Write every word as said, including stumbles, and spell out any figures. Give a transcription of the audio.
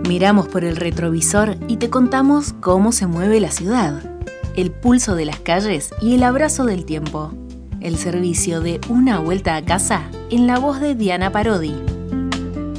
Miramos por el retrovisor y te contamos cómo se mueve la ciudad, el pulso de las calles y el abrazo del tiempo. El servicio de Una Vuelta a Casa en la voz de Diana Parodi.